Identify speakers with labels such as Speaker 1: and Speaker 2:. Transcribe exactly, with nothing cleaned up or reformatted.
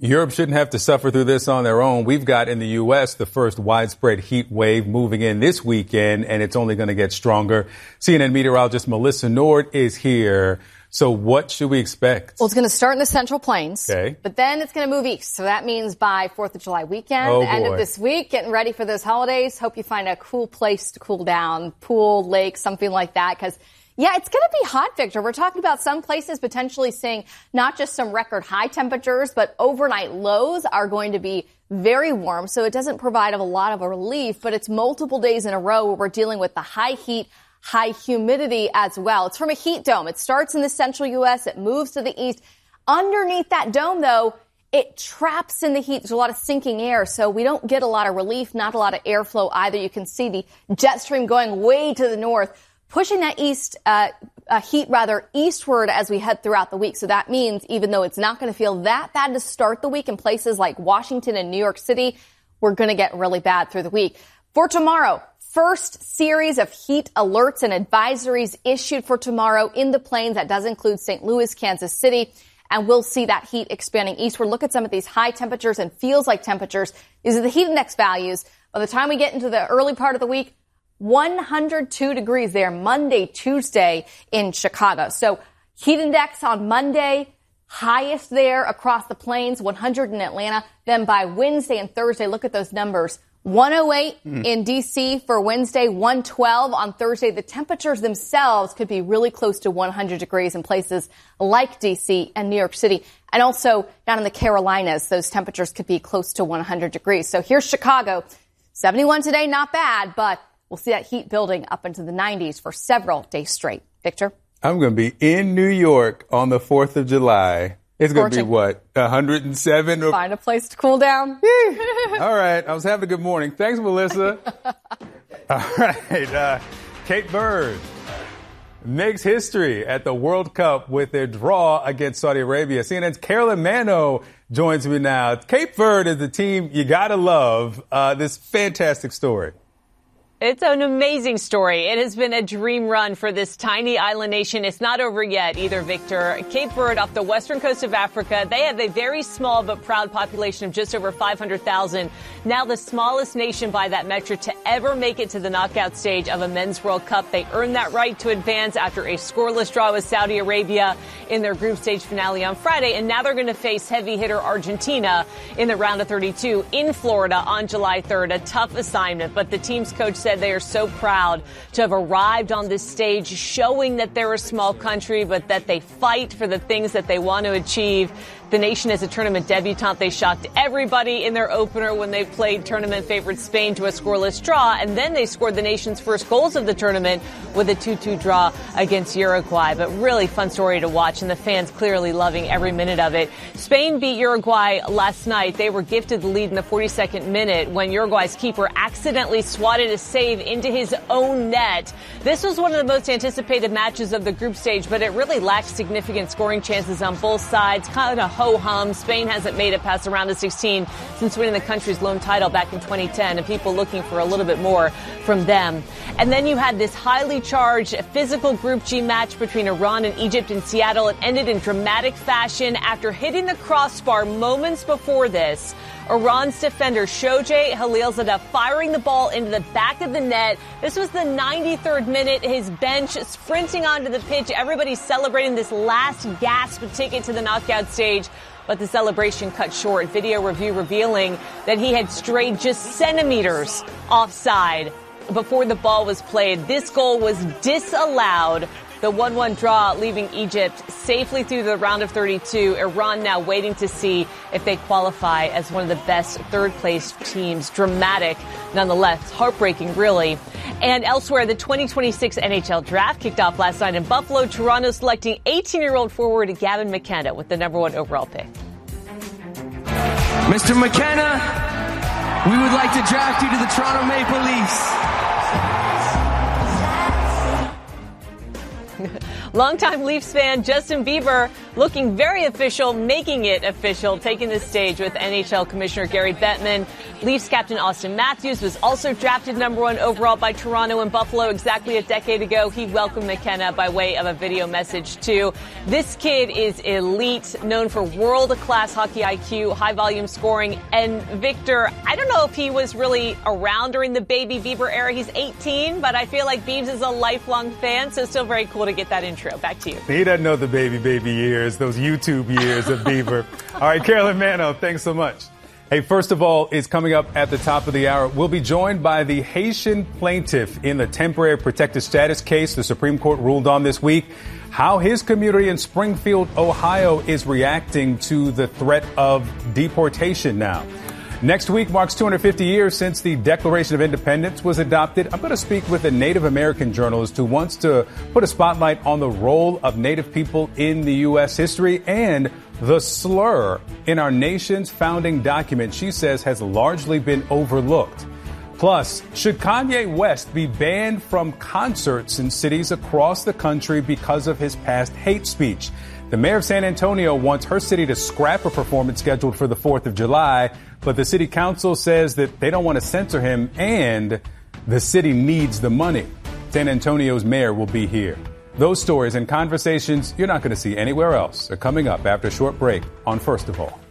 Speaker 1: Europe shouldn't have to suffer through this on their own. We've got in the U S the first widespread heat wave moving in this weekend, and it's only going to get stronger. C N N meteorologist Melissa Nord is here. So what should we expect?
Speaker 2: Well, it's going to start in the Central Plains,
Speaker 1: okay,
Speaker 2: but then it's going to move east. So that means by fourth of July weekend,
Speaker 1: oh,
Speaker 2: end
Speaker 1: boy.
Speaker 2: of this week, getting ready for those holidays. Hope you find a cool place to cool down, pool, lake, something like that, because yeah, it's going to be hot, Victor. We're talking about some places potentially seeing not just some record high temperatures, but overnight lows are going to be very warm. So it doesn't provide a lot of a relief, but it's multiple days in a row where we're dealing with the high heat, high humidity as well. It's from a heat dome. It starts in the central U S. It moves to the east. Underneath that dome, though, it traps in the heat. There's a lot of sinking air, so we don't get a lot of relief, not a lot of airflow either. You can see the jet stream going way to the north, pushing that east uh, uh, heat rather eastward as we head throughout the week. So that means even though it's not going to feel that bad to start the week in places like Washington and New York City, we're going to get really bad through the week. For tomorrow, first series of heat alerts and advisories issued for tomorrow in the plains. That does include Saint Louis, Kansas City, and we'll see that heat expanding eastward. Look at some of these high temperatures and feels like temperatures. These are the heat index values. By the time we get into the early part of the week, one hundred two degrees there Monday, Tuesday in Chicago. So heat index on Monday, highest there across the plains, one hundred in Atlanta. Then by Wednesday and Thursday, look at those numbers. one oh eight mm. in D C for Wednesday, one twelve on Thursday. The temperatures themselves could be really close to one hundred degrees in places like D C and New York City. And also down in the Carolinas, those temperatures could be close to one hundred degrees. So here's Chicago. seventy-one today, not bad, but we'll see that heat building up into the nineties for several days straight. Victor?
Speaker 1: I'm going to be in New York on the fourth of July. It's going to be, what, one hundred seven?
Speaker 2: Find a place to cool down.
Speaker 1: All right. I was having a good morning. Thanks, Melissa. All right. Uh, Cape Verde makes history at the World Cup with their draw against Saudi Arabia. C N N's Carolyn Mano joins me now. Cape Verde is the team you got to love. Uh, this fantastic story.
Speaker 3: It's an amazing story. It has been a dream run for this tiny island nation. It's not over yet either, Victor. Cape Verde off the western coast of Africa. They have a very small but proud population of just over five hundred thousand. Now the smallest nation by that metric to ever make it to the knockout stage of a men's World Cup. They earned that right to advance after a scoreless draw with Saudi Arabia in their group stage finale on Friday. And now they're going to face heavy hitter Argentina in the round of thirty-two in Florida on July third. A tough assignment, but the team's coach said they are so proud to have arrived on this stage, showing that they're a small country, but that they fight for the things that they want to achieve. The nation is a tournament debutante. They shocked everybody in their opener when they played tournament favorite Spain to a scoreless draw, and then they scored the nation's first goals of the tournament with a two two draw against Uruguay. But really fun story to watch, and the fans clearly loving every minute of it. Spain beat Uruguay last night. They were gifted the lead in the forty-second minute when Uruguay's keeper accidentally swatted a save into his own net. This was one of the most anticipated matches of the group stage, but it really lacked significant scoring chances on both sides. Kind of ho-hum. Spain hasn't made it past the round of sixteen since winning the country's lone title back in twenty ten, and people looking for a little bit more from them. And then you had this highly charged physical Group G match between Iran and Egypt in Seattle. It ended in dramatic fashion after hitting the crossbar moments before this. Iran's defender Shohei Khalilzadeh firing the ball into the back of the net. This was the ninety-third minute. His bench sprinting onto the pitch. Everybody celebrating this last gasp ticket to the knockout stage. But the celebration cut short. Video review revealing that he had strayed just centimeters offside before the ball was played. This goal was disallowed. The one one draw leaving Egypt safely through the round of thirty-two. Iran now waiting to see if they qualify as one of the best third-place teams. Dramatic, nonetheless. Heartbreaking, really. And elsewhere, the twenty twenty-six N H L draft kicked off last night in Buffalo. Toronto selecting eighteen-year-old forward Gavin McKenna with the number one overall pick.
Speaker 4: Mister McKenna, we would like to draft you to the Toronto Maple Leafs.
Speaker 3: Longtime Leafs fan Justin Bieber looking very official, making it official, taking the stage with N H L Commissioner Gary Bettman. Leafs captain Austin Matthews was also drafted number one overall by Toronto and Buffalo exactly a decade ago. He welcomed McKenna by way of a video message, too. This kid is elite, known for world-class hockey I Q, high-volume scoring. And Victor, I don't know if he was really around during the Baby Bieber era. He's eighteen, but I feel like Biebs is a lifelong fan, so still very cool to get that intro. Back to you.
Speaker 1: He doesn't know the baby, baby years, those YouTube years of Bieber. All right, Carolyn Mano, thanks so much. Hey, first of all, is coming up at the top of the hour. We'll be joined by the Haitian plaintiff in the temporary protected status case the Supreme Court ruled on this week. How his community in Springfield, Ohio is reacting to the threat of deportation now. Next week marks two hundred fifty years since the Declaration of Independence was adopted. I'm going to speak with a Native American journalist who wants to put a spotlight on the role of Native people in the U S history and the slur in our nation's founding document she says has largely been overlooked. Plus, should Kanye West be banned from concerts in cities across the country because of his past hate speech? The mayor of San Antonio wants her city to scrap a performance scheduled for the fourth of July, but the city council says that they don't want to censor him and the city needs the money. San Antonio's mayor will be here. Those stories and conversations you're not going to see anywhere else are coming up after a short break on First of All.